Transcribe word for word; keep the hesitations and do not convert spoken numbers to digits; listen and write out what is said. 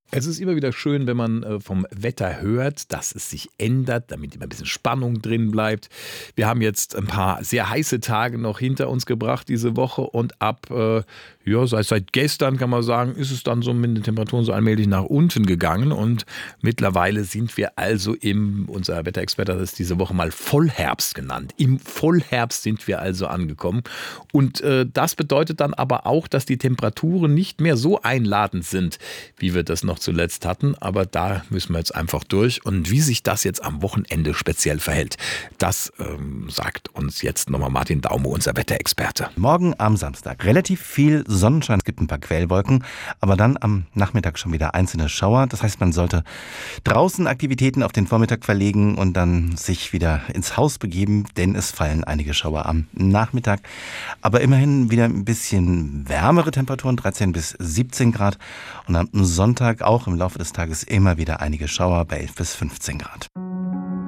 Es ist immer wieder schön, wenn man äh, vom Wetter hört, dass es sich ändert, damit immer ein bisschen Spannung drin bleibt. Wir haben jetzt ein paar sehr heiße Tage noch hinter uns gebracht diese Woche und ab, äh, ja, seit, seit gestern kann man sagen, ist es dann so mit den Temperaturen so allmählich nach unten gegangen und mittlerweile sind wir also im, unser Wetterexperte hat es diese Woche mal Vollherbst genannt. Im Vollherbst sind wir also angekommen und äh, das bedeutet dann aber auch, dass die Temperaturen nicht mehr so einladend sind, wie wir das noch zuletzt hatten, aber da müssen wir jetzt einfach durch. Und wie sich das jetzt am Wochenende speziell verhält, das ähm, sagt uns jetzt nochmal Martin Daume, unser Wetterexperte. Morgen am Samstag relativ viel Sonnenschein, es gibt ein paar Quellwolken, aber dann am Nachmittag schon wieder einzelne Schauer. Das heißt, man sollte draußen Aktivitäten auf den Vormittag verlegen und dann sich wieder ins Haus begeben, denn es fallen einige Schauer am Nachmittag. Aber immerhin wieder ein bisschen wärmere Temperaturen, dreizehn bis siebzehn Grad und am Sonntag auch im Laufe des Tages immer wieder einige Schauer bei elf bis fünfzehn Grad.